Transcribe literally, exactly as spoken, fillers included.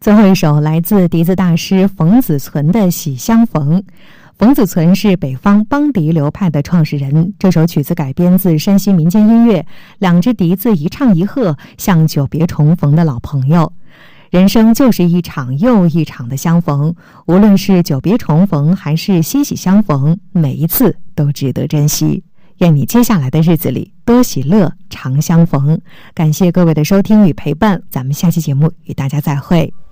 最后一首来自笛子大师冯子存的《喜相逢》。冯子存是北方邦笛流派的创始人，这首曲子改编自山西民间音乐，两只笛子一唱一和，像久别重逢的老朋友。人生就是一场又一场的相逢，无论是久别重逢还是欣喜相逢，每一次都值得珍惜。愿你接下来的日子里多喜乐，常相逢。感谢各位的收听与陪伴，咱们下期节目与大家再会。